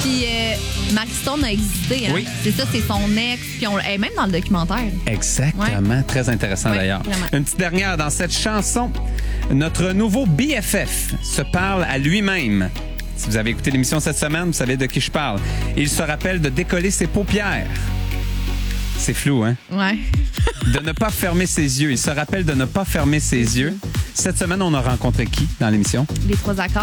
Puis Marie-Stone a existé. Hein? Oui. C'est ça, c'est son ex. Puis elle est même dans le documentaire. Exactement. Très intéressant d'ailleurs. Vraiment. Une petite dernière dans cette chanson. Notre nouveau BFF se parle à lui-même. Si vous avez écouté l'émission cette semaine, vous savez de qui je parle. Il se rappelle de décoller ses paupières. C'est flou, hein? Ouais. De ne pas fermer ses yeux. Il se rappelle de ne pas fermer ses yeux. Cette semaine, on a rencontré qui dans l'émission? Les 3 accords.